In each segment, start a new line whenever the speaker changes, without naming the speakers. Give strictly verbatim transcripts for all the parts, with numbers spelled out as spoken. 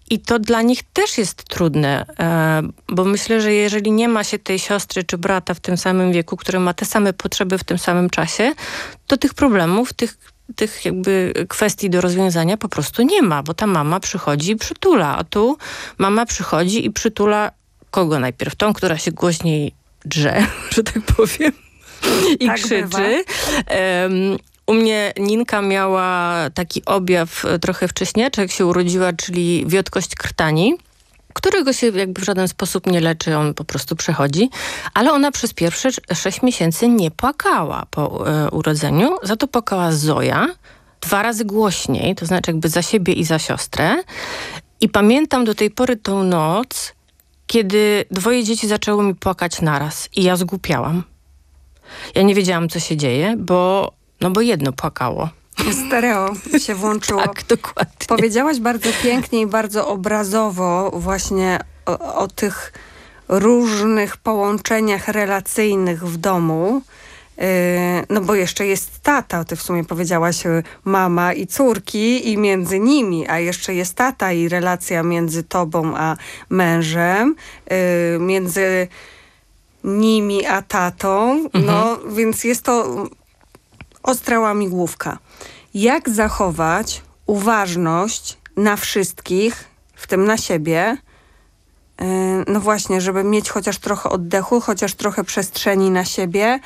I to dla nich też jest trudne, e, bo myślę, że jeżeli nie ma się tej siostry czy brata w tym samym wieku, który ma te same potrzeby w tym samym czasie, to tych problemów, tych, tych jakby kwestii do rozwiązania po prostu nie ma, bo ta mama przychodzi i przytula, a tu mama przychodzi i przytula kogo najpierw? Tą, która się głośniej drze, że tak powiem, i
tak
krzyczy. Um, U mnie Ninka miała taki objaw trochę wcześniej, jak się urodziła, czyli wiotkość krtani, którego się jakby w żaden sposób nie leczy, on po prostu przechodzi. Ale ona przez pierwsze sześć miesięcy nie płakała po e, urodzeniu, za to płakała Zoja dwa razy głośniej, to znaczy jakby za siebie i za siostrę. I pamiętam do tej pory tą noc, kiedy dwoje dzieci zaczęło mi płakać naraz i ja zgłupiałam. Ja nie wiedziałam, co się dzieje, bo No bo jedno płakało.
Stereo się włączyło.
Tak, dokładnie.
Powiedziałaś bardzo pięknie i bardzo obrazowo właśnie o, o tych różnych połączeniach relacyjnych w domu. Yy, no bo jeszcze jest tata, ty w sumie powiedziałaś mama i córki i między nimi, a jeszcze jest tata i relacja między tobą a mężem, yy, między nimi a tatą. Mhm. No więc jest to ostra łamigłówka. Jak zachować uważność na wszystkich, w tym na siebie, yy, no właśnie, żeby mieć chociaż trochę oddechu, chociaż trochę przestrzeni na siebie,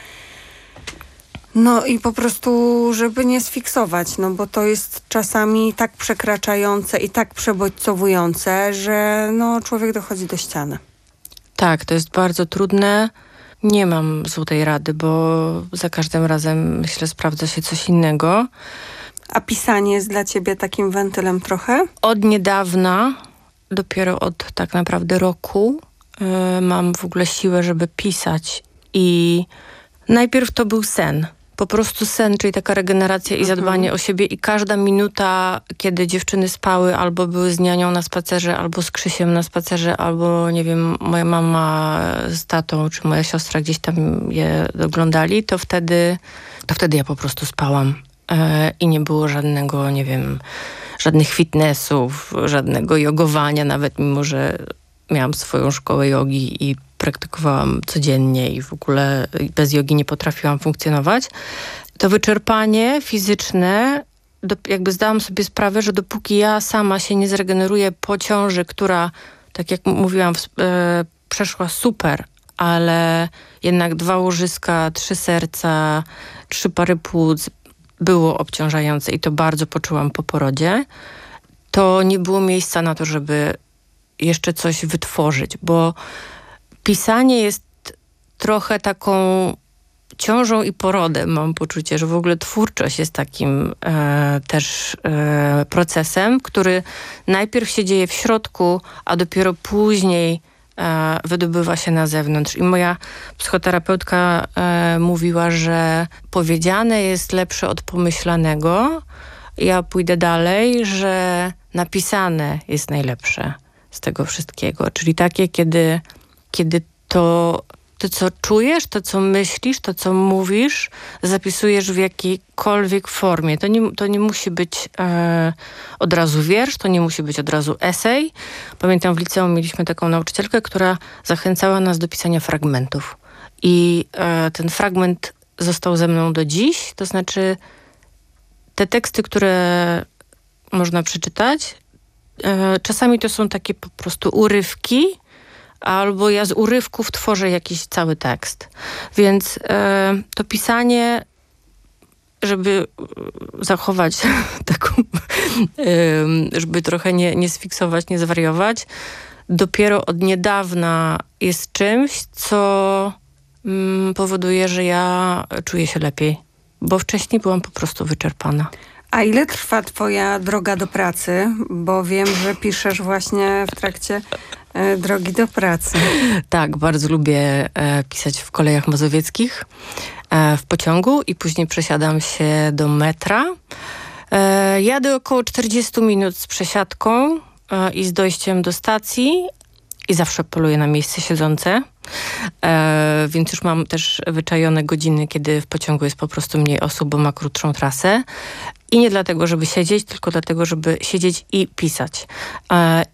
no i po prostu, żeby nie sfiksować, no bo to jest czasami tak przekraczające i tak przebodźcowujące, że no człowiek dochodzi do ściany.
Tak, to jest bardzo trudne. Nie mam złotej rady, bo za każdym razem, myślę, sprawdza się coś innego.
A pisanie jest dla ciebie takim wentylem trochę?
Od niedawna, dopiero od tak naprawdę roku, yy, mam w ogóle siłę, żeby pisać. I najpierw to był sen. Po prostu sen, czyli taka regeneracja i zadbanie mhm. o siebie. I każda minuta, kiedy dziewczyny spały, albo były z nianią na spacerze, albo z Krzysiem na spacerze, albo nie wiem, moja mama z tatą, czy moja siostra gdzieś tam je oglądali, to wtedy, to wtedy ja po prostu spałam. E, I nie było żadnego, nie wiem, żadnych fitnessów, żadnego jogowania, nawet mimo, że miałam swoją szkołę jogi i praktykowałam codziennie i w ogóle bez jogi nie potrafiłam funkcjonować. To wyczerpanie fizyczne, do, jakby zdałam sobie sprawę, że dopóki ja sama się nie zregeneruję po ciąży, która, tak jak mówiłam, e, przeszła super, ale jednak dwa łożyska, trzy serca, trzy pary płuc było obciążające i to bardzo poczułam po porodzie, to nie było miejsca na to, żeby jeszcze coś wytworzyć, bo pisanie jest trochę taką ciążą i porodem. Mam poczucie, że w ogóle twórczość jest takim e, też e, procesem, który najpierw się dzieje w środku, a dopiero później e, wydobywa się na zewnątrz. I moja psychoterapeutka e, mówiła, że powiedziane jest lepsze od pomyślanego. Ja pójdę dalej, że napisane jest najlepsze z tego wszystkiego. Czyli takie, kiedy kiedy to, to, co czujesz, to, co myślisz, to, co mówisz, zapisujesz w jakiejkolwiek formie. To nie, to nie musi być e, od razu wiersz, to nie musi być od razu esej. Pamiętam, w liceum mieliśmy taką nauczycielkę, która zachęcała nas do pisania fragmentów. I e, ten fragment został ze mną do dziś. To znaczy te teksty, które można przeczytać, e, czasami to są takie po prostu urywki, albo ja z urywków tworzę jakiś cały tekst. Więc e, to pisanie, żeby zachować taką, e, żeby trochę nie, nie sfiksować, nie zwariować, dopiero od niedawna jest czymś, co mm, powoduje, że ja czuję się lepiej. Bo wcześniej byłam po prostu wyczerpana.
A ile trwa twoja droga do pracy? Bo wiem, że piszesz właśnie w trakcie e, drogi do pracy.
Tak, bardzo lubię e, pisać w kolejach mazowieckich, e, w pociągu i później przesiadam się do metra. E, jadę około czterdzieści minut z przesiadką e, i z dojściem do stacji i zawsze poluję na miejsce siedzące. E, więc już mam też wyczajone godziny, kiedy w pociągu jest po prostu mniej osób, bo ma krótszą trasę. I nie dlatego, żeby siedzieć, tylko dlatego, żeby siedzieć i pisać. E,